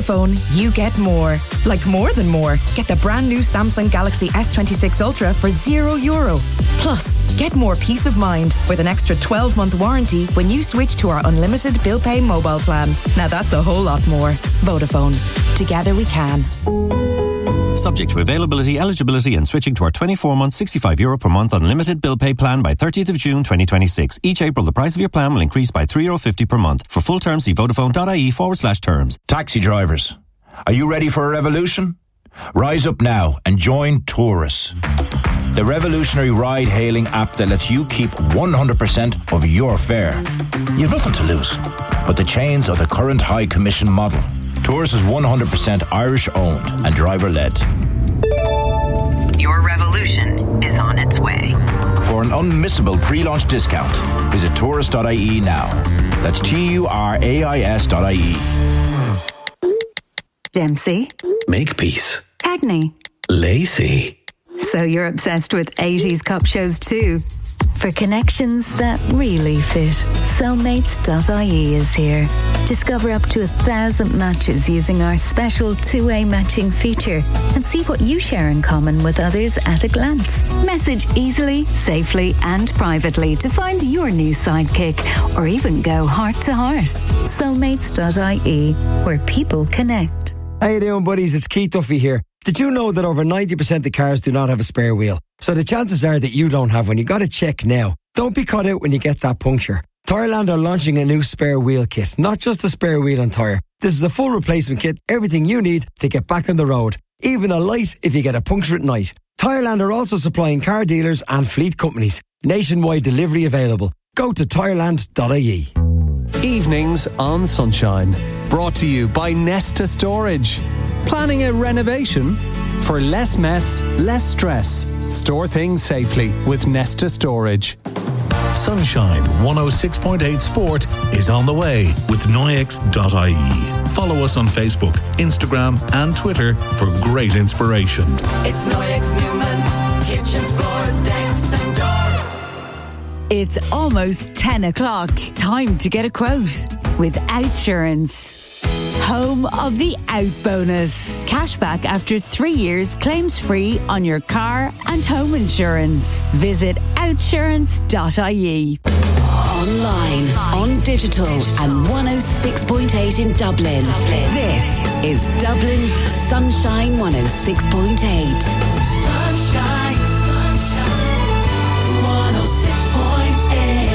Vodafone, you get more. Like more than more. Get the brand new Samsung Galaxy S26 Ultra for €0. Plus, get more peace of mind with an extra 12-month warranty when you switch to our unlimited bill pay mobile plan. Now that's a whole lot more. Vodafone. Together we can. Subject to availability, eligibility and switching to our 24-month €65 per month unlimited bill pay plan by 30th of June 2026. Each April the price of your plan will increase by €3.50 per month. For full terms see vodafone.ie/terms. Taxi drivers, are you ready for a revolution? Rise up now and join Taurus, the revolutionary ride-hailing app that lets you keep 100% of your fare. You've nothing to lose but the chains of the current high commission model. Taurus is 100% Irish-owned and driver-led. Your revolution is on its way. For an unmissable pre-launch discount, visit taurus.ie now. That's TURAIS.ie. Dempsey. Makepeace. Cagney. Lacey. So you're obsessed with 80s cop shows too? For connections that really fit, Soulmates.ie is here. Discover up to 1,000 matches using our special two-way matching feature and see what you share in common with others at a glance. Message easily, safely and privately to find your new sidekick or even go heart to heart. Soulmates.ie, where people connect. How you doing, buddies? It's Keith Duffy here. Did you know that over 90% of cars do not have a spare wheel? So the chances are that you don't have one. You got to check now. Don't be caught out when you get that puncture. Tyreland are launching a new spare wheel kit, not just a spare wheel and tyre. This is a full replacement kit, everything you need to get back on the road. Even a light if you get a puncture at night. Tyreland are also supplying car dealers and fleet companies. Nationwide delivery available. Go to tyreland.ie. Evenings on Sunshine. Brought to you by Nesta Storage. Planning a renovation? For less mess, less stress. Store things safely with Nesta Storage. Sunshine 106.8 Sport is on the way with Noyex.ie. Follow us on Facebook, Instagram and Twitter for great inspiration. It's Noyex Newman's kitchens, floors, decks and doors. It's almost 10 o'clock. Time to get a quote with Outsurance. Home of the Out Bonus. Cashback after 3 years, claims free on your car and home insurance. Visit outsurance.ie. Online, on digital and 106.8 in Dublin. This is Dublin's Sunshine 106.8. Sunshine, sunshine, 106.8.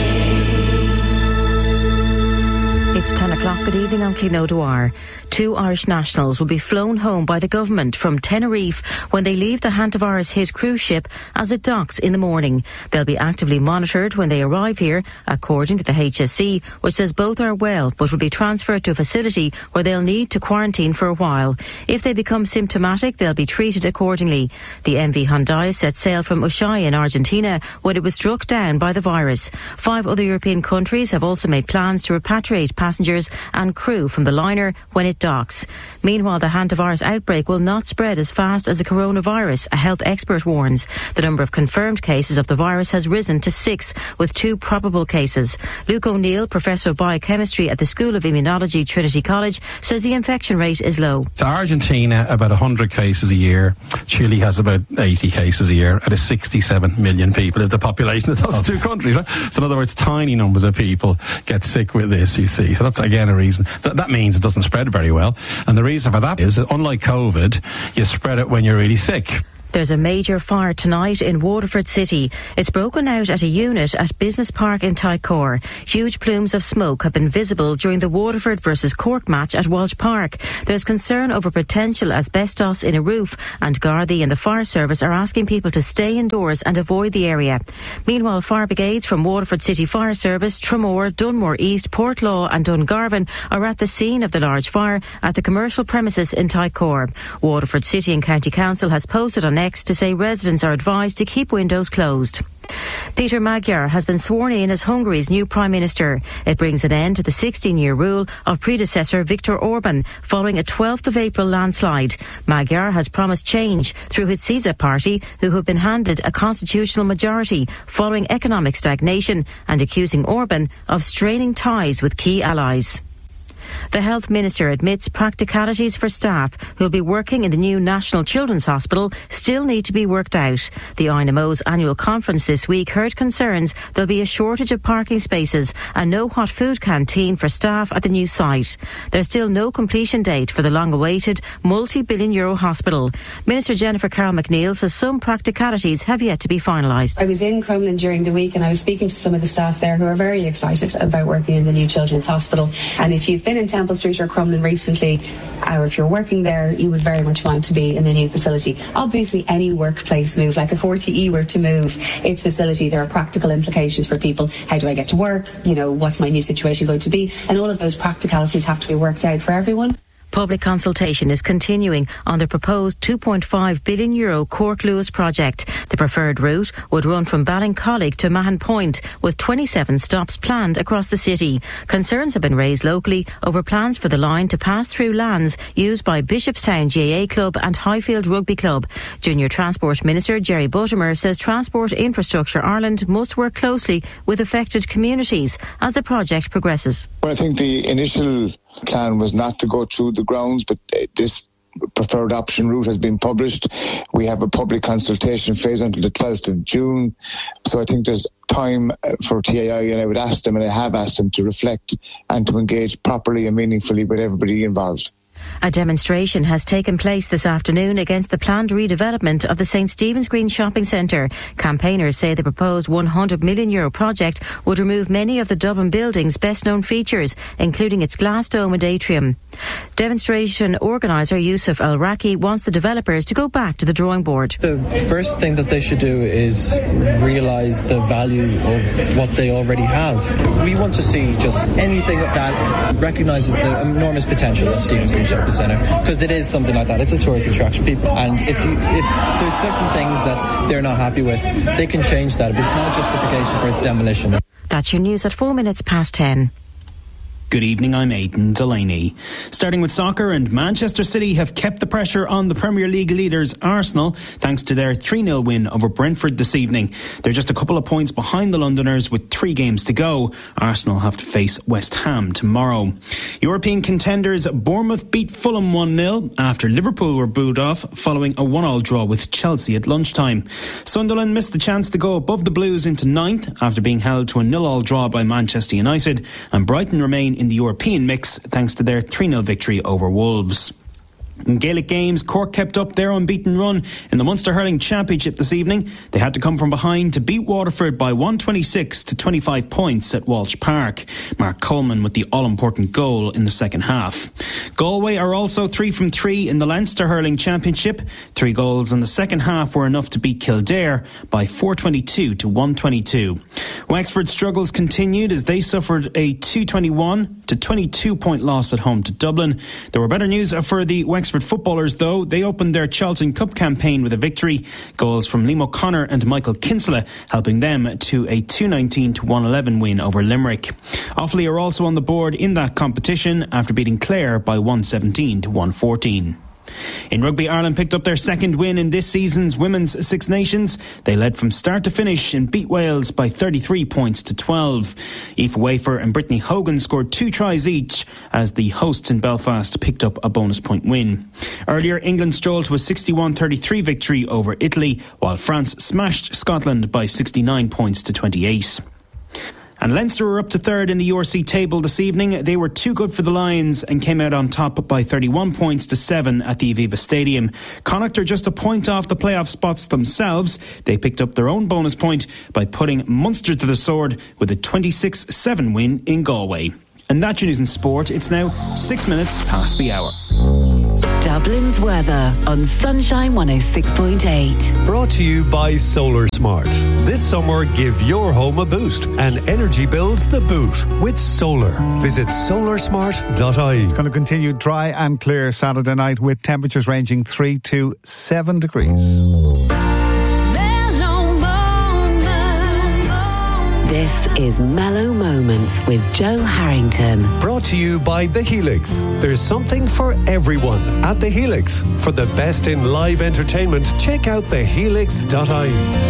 It's 10 o'clock. Good evening, I'm Clín O'Dwyer. 2 Irish nationals will be flown home by the government from Tenerife when they leave the Hantavirus hit cruise ship as it docks in the morning. They'll be actively monitored when they arrive here, according to the HSE, which says both are well but will be transferred to a facility where they'll need to quarantine for a while. If they become symptomatic, they'll be treated accordingly. The MV Hyundai set sail from Ushuaia in Argentina when it was struck down by the virus. 5 other European countries have also made plans to repatriate passengers and crew from the liner when it docks. Meanwhile, the hantavirus outbreak will not spread as fast as the coronavirus, a health expert warns. The number of confirmed cases of the virus has risen to 6, with 2 probable cases. Luke O'Neill, Professor of Biochemistry at the School of Immunology, Trinity College, says the infection rate is low. So Argentina, about 100 cases a year. Chile has about 80 cases a year. Out of 67 million people is the population of those 2 countries. Right? So in other words, tiny numbers of people get sick with this, you see. So that's, again, a reason. That means it doesn't spread very well. And the reason for that is that, unlike COVID, you spread it when you're really sick. There's a major fire tonight in Waterford City. It's broken out at a unit at Business Park in Tycor. Huge plumes of smoke have been visible during the Waterford versus Cork match at Walsh Park. There's concern over potential asbestos in a roof, and Gardaí and the fire service are asking people to stay indoors and avoid the area. Meanwhile, fire brigades from Waterford City Fire Service, Tramore, Dunmore East, Portlaw and Dungarvan are at the scene of the large fire at the commercial premises in Tycor. Waterford City and County Council has posted on X to say residents are advised to keep windows closed. Peter Magyar has been sworn in as Hungary's new Prime Minister. It brings an end to the 16-year rule of predecessor Viktor Orban following a 12th of April landslide. Magyar has promised change through his CISA party, who have been handed a constitutional majority following economic stagnation, and accusing Orban of straining ties with key allies. The Health Minister admits practicalities for staff who will be working in the new National Children's Hospital still need to be worked out. The INMO's annual conference this week heard concerns there'll be a shortage of parking spaces and no hot food canteen for staff at the new site. There's still no completion date for the long-awaited multi-billion euro hospital. Minister Jennifer Carroll McNeil says some practicalities have yet to be finalised. I was in Crumlin during the week and I was speaking to some of the staff there who are very excited about working in the new Children's Hospital. And if you've been in Temple Street or Crumlin recently, or if you're working there, you would very much want to be in the new facility. Obviously, any workplace move, like if 4TE were to move its facility, there are practical implications for people. How do I get to work? You know, what's my new situation going to be? And all of those practicalities have to be worked out for everyone. Public consultation is continuing on the proposed €2.5 billion Cork Lewis project. The preferred route would run from Ballincollig to Mahon Point, with 27 stops planned across the city. Concerns have been raised locally over plans for the line to pass through lands used by Bishopstown GAA Club and Highfield Rugby Club. Junior Transport Minister Jerry Buttimer says Transport Infrastructure Ireland must work closely with affected communities as the project progresses. Well, I think the initial plan was not to go through the grounds, but this preferred option route has been published. We have a public consultation phase until the 12th of June. So I think there's time for TAI, and I would ask them, and I have asked them, to reflect and to engage properly and meaningfully with everybody involved. A demonstration has taken place this afternoon against the planned redevelopment of the St Stephen's Green Shopping Centre. Campaigners say the proposed €100 million project would remove many of the Dublin building's best-known features, including its glass dome and atrium. Demonstration organiser Yusuf Al-Raki wants the developers to go back to the drawing board. The first thing that they should do is realise the value of what they already have. We want to see just anything that recognises the enormous potential of Stephen's Green Shopping Centre, because it is something like that. It's a tourist attraction. People, and if there's certain things that they're not happy with, they can change that. But it's not a justification for its demolition. That's your news at 10:04. Good evening, I'm Aidan Delaney. Starting with soccer, and Manchester City have kept the pressure on the Premier League leaders Arsenal thanks to their 3-0 win over Brentford this evening. They're just a couple of points behind the Londoners with 3 games to go. Arsenal have to face West Ham tomorrow. European contenders Bournemouth beat Fulham 1-0 after Liverpool were booed off following a 1-1 draw with Chelsea at lunchtime. Sunderland missed the chance to go above the Blues into 9th after being held to a 0-0 draw by Manchester United, and Brighton remain in the European mix thanks to their 3-0 victory over Wolves. In Gaelic games, Cork kept up their unbeaten run in the Munster Hurling Championship this evening. They had to come from behind to beat Waterford by 126 to 25 points at Walsh Park. Mark Coleman with the all-important goal in the second half. Galway are also 3 from 3 in the Leinster Hurling Championship. 3 goals in the second half were enough to beat Kildare by 422 to 122. Wexford's struggles continued as they suffered a 221 to 22 point loss at home to Dublin. There were better news for the Wexford footballers, though. They opened their Charlton Cup campaign with a victory. Goals from Liam O'Connor and Michael Kinsella helping them to a 219 to 111 win over Limerick. Offaly are also on the board in that competition after beating Clare by 117 to 114. In rugby, Ireland picked up their second win in this season's Women's Six Nations. They led from start to finish and beat Wales by 33 points to 12. Aoife Wafer and Brittany Hogan scored 2 tries each as the hosts in Belfast picked up a bonus point win. Earlier, England strolled to a 61-33 victory over Italy, while France smashed Scotland by 69 points to 28. And Leinster were up to 3rd in the URC table this evening. They were too good for the Lions and came out on top by 31 points to 7 at the Aviva Stadium. Connacht are just a point off the playoff spots themselves. They picked up their own bonus point by putting Munster to the sword with a 26-7 win in Galway. And that's your news in sport. It's now 6 minutes past the hour. Dublin's weather on Sunshine 106.8. Brought to you by Solar Smart. This summer, give your home a boost and energy bills the boot with solar. Visit solarsmart.ie. It's going to continue dry and clear Saturday night with temperatures ranging 3 to 7 degrees. This is Mellow Moments with Joe Harrington. Brought to you by The Helix. There's something for everyone at The Helix. For the best in live entertainment, check out thehelix.ie.